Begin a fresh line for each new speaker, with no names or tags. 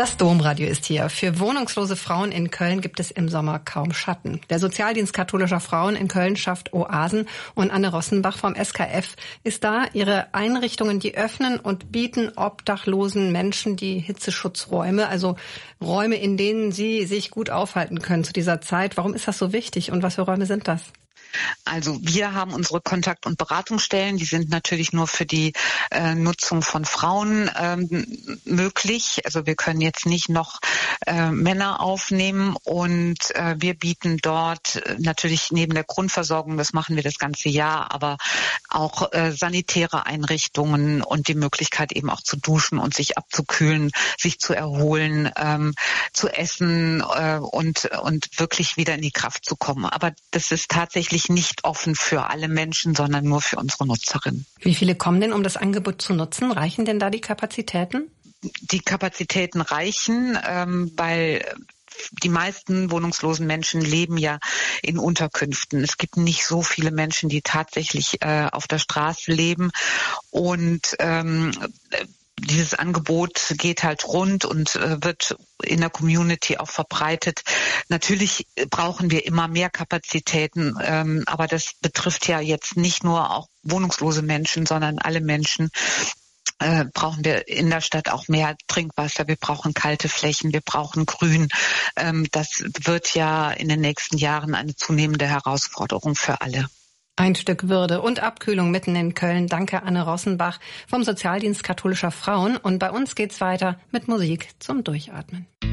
Das Domradio ist hier. Für wohnungslose Frauen in Köln gibt es im Sommer kaum Schatten. Der Sozialdienst katholischer Frauen in Köln schafft Oasen und Anne Rossenbach vom SKF ist da. Ihre Einrichtungen, die öffnen und bieten obdachlosen Menschen die Hitzeschutzräume, also Räume, in denen sie sich gut aufhalten können zu dieser Zeit. Warum ist das so wichtig und was für Räume sind das?
Also wir haben unsere Kontakt- und Beratungsstellen, die sind natürlich nur für die Nutzung von Frauen möglich. Also wir können jetzt nicht noch Männer aufnehmen und wir bieten dort natürlich neben der Grundversorgung, das machen wir das ganze Jahr, aber auch sanitäre Einrichtungen und die Möglichkeit eben auch zu duschen und sich abzukühlen, sich zu erholen, zu essen und wirklich wieder in die Kraft zu kommen. Aber das ist tatsächlich nicht offen für alle Menschen, sondern nur für unsere Nutzerinnen.
Wie viele kommen denn, um das Angebot zu nutzen? Reichen denn da die Kapazitäten?
Die Kapazitäten reichen, weil die meisten wohnungslosen Menschen leben ja in Unterkünften. Es gibt nicht so viele Menschen, die tatsächlich auf der Straße leben und dieses Angebot geht halt rund und wird in der Community auch verbreitet. Natürlich brauchen wir immer mehr Kapazitäten, aber das betrifft ja jetzt nicht nur auch wohnungslose Menschen, sondern alle Menschen. Brauchen wir in der Stadt auch mehr Trinkwasser, wir brauchen kalte Flächen, wir brauchen Grün. Das wird ja in den nächsten Jahren eine zunehmende Herausforderung für alle.
Ein Stück Würde und Abkühlung mitten in Köln. Danke, Anne Rossenbach vom Sozialdienst katholischer Frauen. Und bei uns geht's weiter mit Musik zum Durchatmen.